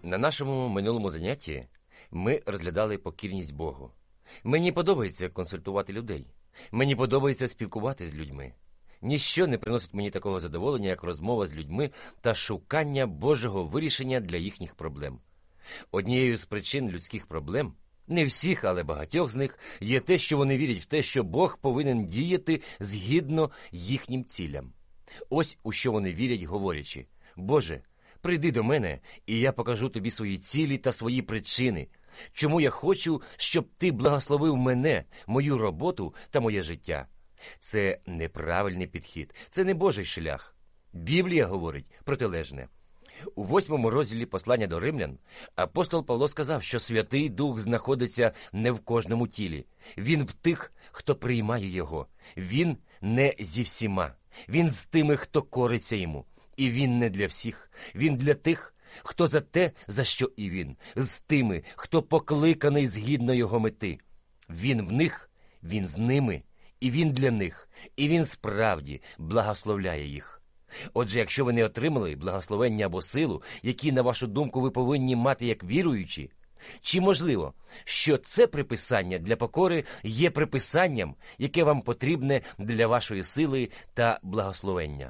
На нашому минулому занятті ми розглядали покірність Богу. Мені подобається консультувати людей. Мені подобається спілкуватися з людьми. Ніщо не приносить мені такого задоволення, як розмова з людьми та шукання Божого вирішення для їхніх проблем. Однією з причин людських проблем, не всіх, але багатьох з них, є те, що вони вірять в те, що Бог повинен діяти згідно їхнім цілям. Ось у що вони вірять, говорячи: «Боже, прийди до мене, і я покажу тобі свої цілі та свої причини, чому я хочу, щоб ти благословив мене, мою роботу та моє життя». Це неправильний підхід, це не Божий шлях. Біблія говорить протилежне. У 8 розділі послання до римлян апостол Павло сказав, що Святий Дух знаходиться не в кожному тілі. Він в тих, хто приймає його. Він не зі всіма. Він з тими, хто кориться йому. І він не для всіх. Він для тих, хто за те, за що і він. З тими, хто покликаний згідно його мети. Він в них, він з ними, і він для них. І він справді благословляє їх. Отже, якщо ви не отримали благословення або силу, які, на вашу думку, ви повинні мати як віруючі, чи можливо, що це приписання для покори є приписанням, яке вам потрібне для вашої сили та благословення?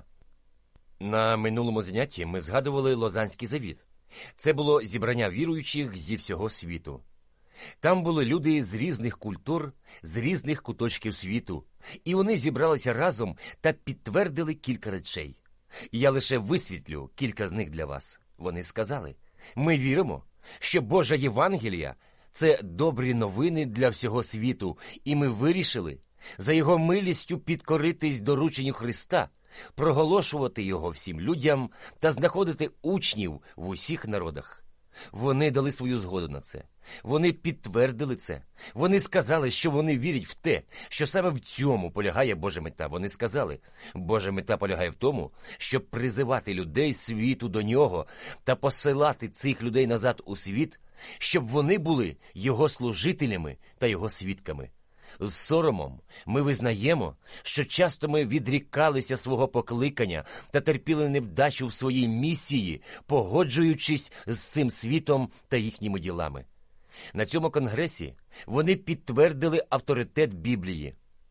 На минулому занятті ми згадували Лозанський завіт. Це було зібрання віруючих зі всього світу. Там були люди з різних культур, з різних куточків світу, і вони зібралися разом та підтвердили кілька речей. Я лише висвітлю кілька з них для вас. Вони сказали: «Ми віримо, що Божа Євангелія – це добрі новини для всього світу, і ми вирішили за його милістю підкоритись дорученню Христа, проголошувати його всім людям та знаходити учнів в усіх народах». Вони дали свою згоду на це. Вони підтвердили це. Вони сказали, що вони вірять в те, що саме в цьому полягає Божа мета. Вони сказали: Божа мета полягає в тому, щоб призивати людей світу до нього та посилати цих людей назад у світ, щоб вони були його служителями та його свідками. З соромом ми визнаємо, що часто ми відрікалися свого покликання та терпіли невдачу в своїй місії, погоджуючись з цим світом та їхніми ділами. На цьому конгресі вони підтвердили авторитет Біблії.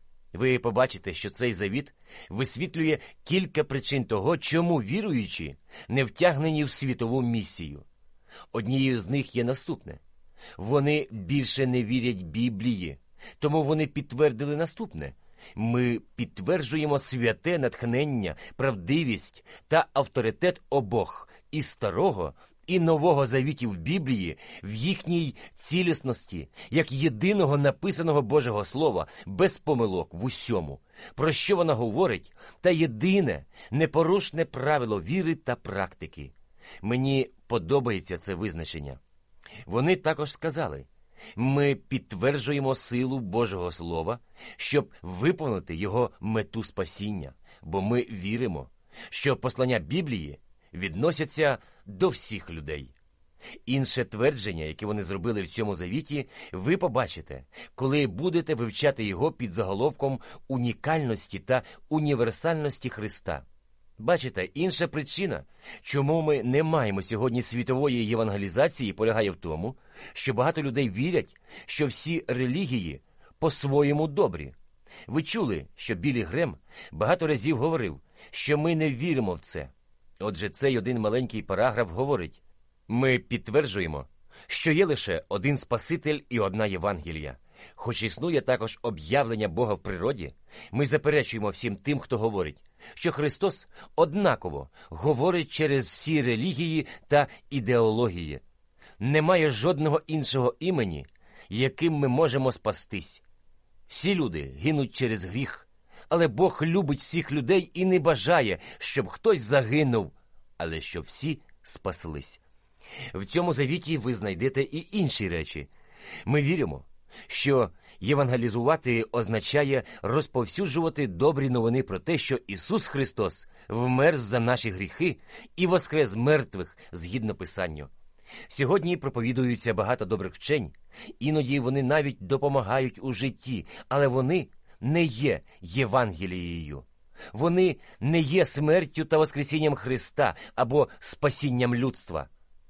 Ви побачите, що цей завіт висвітлює кілька причин того, чому віруючі не втягнені в світову місію. Однією з них є наступне. Вони більше не вірять Біблії. Тому вони підтвердили наступне. Ми підтверджуємо святе натхнення, правдивість та авторитет обох – і Старого, і Нового завітів Біблії в їхній цілісності, як єдиного написаного Божого Слова, без помилок в усьому, про що вона говорить, та єдине, непорушне правило віри та практики. Мені подобається це визначення. Вони також сказали: ми підтверджуємо силу Божого Слова, щоб виповнити його мету спасіння, бо ми віримо, що послання Біблії відносяться до всіх людей. Інше твердження, яке вони зробили в цьому завіті, ви побачите, коли будете вивчати його під заголовком унікальності та універсальності Христа. Бачите, інша причина, чому ми не маємо сьогодні світової євангелізації, полягає в тому, що багато людей вірять, що всі релігії по-своєму добрі. Ви чули, що Біллі Грем багато разів говорив, що ми не віримо в це. Отже, цей один маленький параграф говорить: ми підтверджуємо, що є лише один Спаситель і одна Євангелія. Хоч існує також об'явлення Бога в природі, ми заперечуємо всім тим, хто говорить, що Христос однаково говорить через всі релігії та ідеології. Немає жодного іншого імені, яким ми можемо спастись. Всі люди гинуть через гріх, але Бог любить всіх людей і не бажає, щоб хтось загинув, але щоб всі спаслись. В цьому завіті ви знайдете і інші речі. Ми віримо, що євангелізувати означає розповсюджувати добрі новини про те, що Ісус Христос вмер за наші гріхи і воскрес з мертвих згідно Писанню. Сьогодні проповідуються багато добрих вчень, іноді вони навіть допомагають у житті, але вони не є Євангелією. Вони не є смертю та воскресінням Христа або спасінням людства.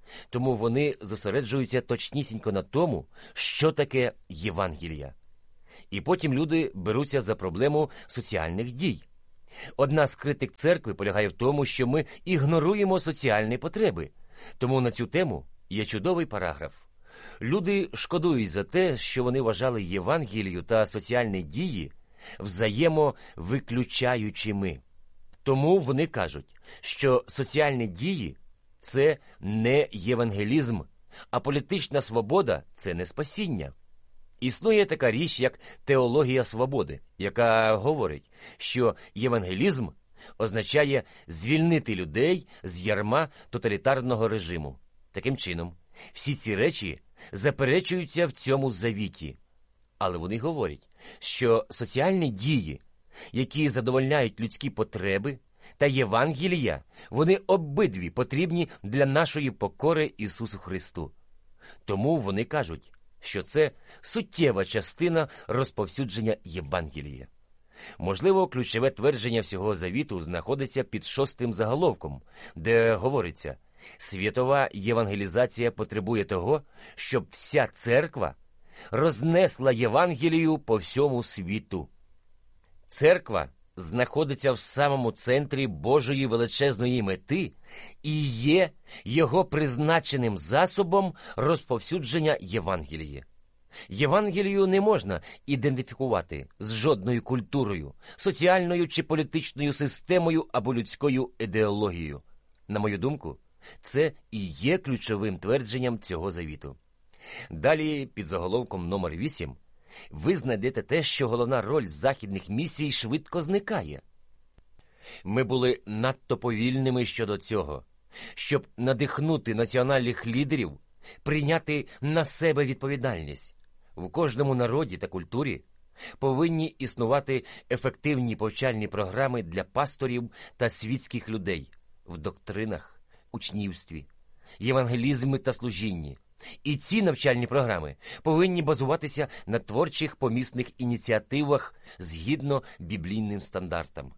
тому вони зосереджуються точнісінько на тому, що таке Євангелія. І потім люди беруться за проблему соціальних дій. Одна з критик церкви полягає в тому, що ми ігноруємо соціальні потреби. Тому на цю тему є чудовий параграф. Люди шкодують за те, що вони вважали Євангелію та соціальні дії взаємовиключаючими. Тому вони кажуть, що соціальні дії – це не євангелізм, а політична свобода – це не спасіння. Існує така річ, як теологія свободи, яка говорить, що євангелізм означає звільнити людей з ярма тоталітарного режиму. Таким чином, всі ці речі заперечуються в цьому завіті. Але вони говорять, що соціальні дії, які задовольняють людські потреби, та Євангелія, вони обидві потрібні для нашої покори Ісусу Христу. Тому вони кажуть, що це суттєва частина розповсюдження Євангелія. Можливо, ключове твердження всього завіту знаходиться під 6 заголовком, де говориться: «Світова євангелізація потребує того, щоб вся церква рознесла Євангелію по всьому світу». Церква знаходиться в самому центрі Божої величезної мети і є його призначеним засобом розповсюдження Євангелія. Євангелію не можна ідентифікувати з жодною культурою, соціальною чи політичною системою або людською ідеологією. На мою думку, це і є ключовим твердженням цього завіту. Далі, під заголовком номер 8, ви знайдете те, що головна роль західних місій швидко зникає. Ми були надто повільними щодо цього, щоб надихнути національних лідерів прийняти на себе відповідальність. В кожному народі та культурі повинні існувати ефективні повчальні програми для пасторів та світських людей в доктринах, учнівстві, євангелізмі та служінні. І ці навчальні програми повинні базуватися на творчих помісних ініціативах згідно біблійним стандартам.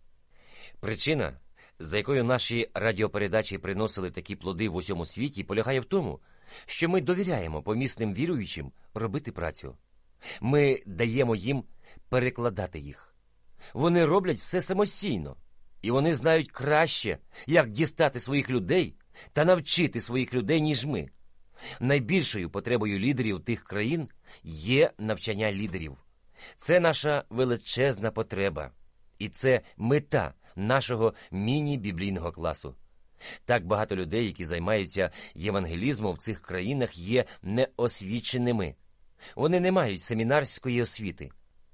Причина, за якою наші радіопередачі приносили такі плоди в усьому світі, полягає в тому, що ми довіряємо помісним віруючим робити працю. Ми даємо їм перекладати їх. Вони роблять все самостійно, і вони знають краще, як дістати своїх людей та навчити своїх людей, ніж ми. Найбільшою потребою лідерів тих країн є навчання лідерів. Це наша величезна потреба. І це мета нашого міні-біблійного класу. Так багато людей, які займаються євангелізмом в цих країнах, є неосвіченими. Вони не мають семінарської освіти.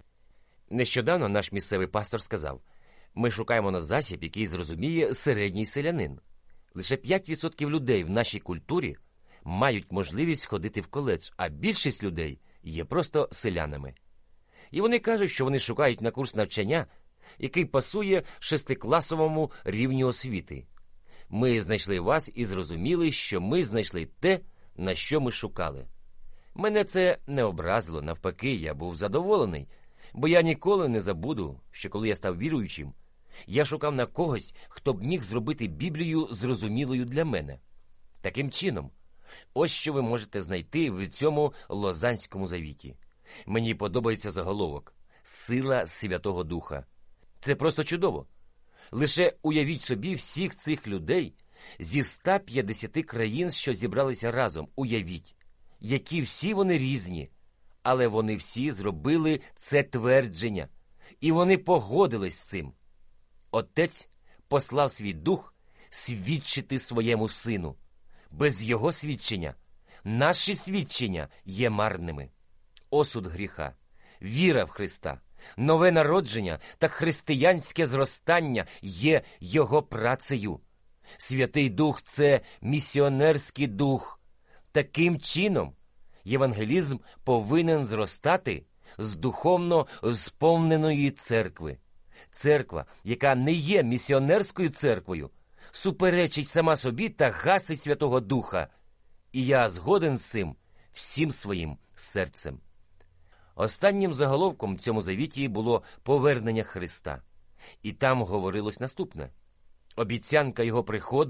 Нещодавно наш місцевий пастор сказав: ми шукаємо на засіб, який зрозуміє середній селянин. Лише 5% людей в нашій культурі мають можливість ходити в коледж, а більшість людей є просто селянами. І вони кажуть, що вони шукають на курс навчання, який пасує 6-класовому рівню освіти. Ми знайшли вас і зрозуміли, що ми знайшли те, на що ми шукали. Мене це не образило, навпаки, я був задоволений, бо я ніколи не забуду, що коли я став віруючим, я шукав на когось, хто б міг зробити Біблію зрозумілою для мене. Таким чином, ось що ви можете знайти в цьому Лозанському завіті. Мені подобається заголовок «Сила Святого Духа». Це просто чудово. Лише уявіть собі всіх цих людей зі 150 країн, що зібралися разом. Уявіть, які всі вони різні. Але вони всі зробили це твердження. І вони погодились з цим. Отець послав свій дух свідчити своєму сину. Без його свідчення наші свідчення є марними. Осуд гріха, віра в Христа, нове народження та християнське зростання є його працею. Святий Дух – це місіонерський дух. Таким чином, євангелізм повинен зростати з духовно сповненої церкви. Церква, яка не є місіонерською церквою, суперечить сама собі та гасить Святого Духа. І я згоден з цим всім своїм серцем. Останнім заголовком в цьому завіті було повернення Христа. І там говорилось наступне. Обіцянка Його приходу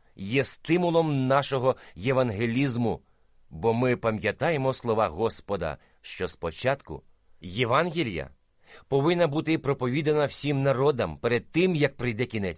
є стимулом нашого євангелізму, бо ми пам'ятаємо слова Господа, що спочатку Євангелія повинна бути проповідана всім народам перед тим, як прийде кінець.